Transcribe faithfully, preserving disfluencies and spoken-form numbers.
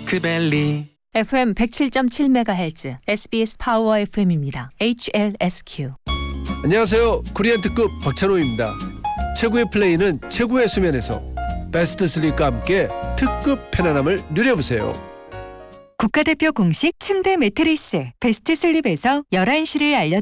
핑크벨리. 에프엠 백칠 점 칠 메가헤르츠 에스비에스 파워 에프엠입니다. 에이치엘에스큐. 안녕하세요. 코리안 특급 박찬호입니다. 최고의 플레이는 최고의 수면에서. 베스트 슬립과 함께 특급 편안함을 누려보세요. 국가대표 공식 침대 매트리스 베스트 슬립에서 열한 시를 알려